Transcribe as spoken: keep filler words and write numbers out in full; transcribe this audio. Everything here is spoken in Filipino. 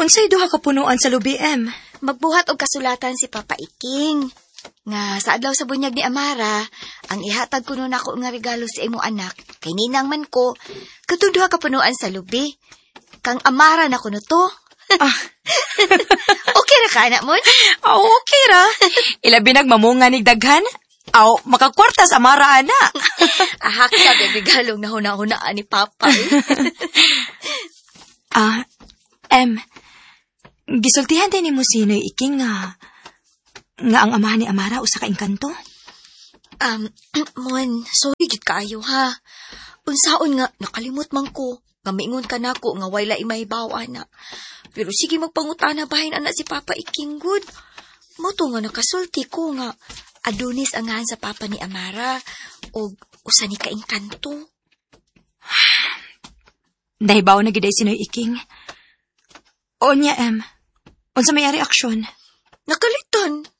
Unsay duha ka punuan sa lubi, em? Magbuhat og kasulatan si Papa Iking. Nga sa adlaw sa bunyag ni Amara, ang ihatag kuno nako nga regalo sa imong anak, kay ninang man ko, katong duha ka punuan sa lubi. Kang Amara na kuno to. Ah. Okay ra ka, anak mo? Oh, okay ra. Ilabi nagmamunga ni daghan. Aw, makakwarta sa Amara, ana. Ahak ka, bigalong na huna-hunaan ni Papa. Eh. Ah, em, gisultihan din ni mo sino'y Iking nga, nga ang amahan ni Amara usa ka engkanto? Um, Mon, sorry gid kaayo ha. Unsaon nga, nakalimot man ko, nga maingon ka nako nga wala imahibaw, ana. Pero sige magpangutana bahin ana si Papa Iking good. Moto nga nakasulti ko nga, Adonis ang ngahan sa Papa ni Amara, o usa ni kaengkanto. Nahibaw na giday sino'y Iking. O niya, em, unsa may ari aksyon? Nakalitan.